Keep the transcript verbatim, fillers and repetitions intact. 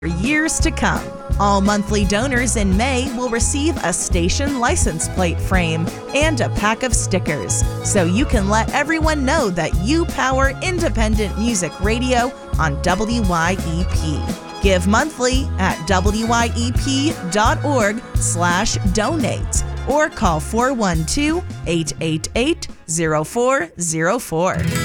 for years to come. All monthly donors in May will receive a station license plate frame and a pack of stickers, so you can let everyone know that you power independent music radio on W Y E P. Give monthly at W Y E P dot org slash donate or call four one two, eight eight eight, zero four zero four.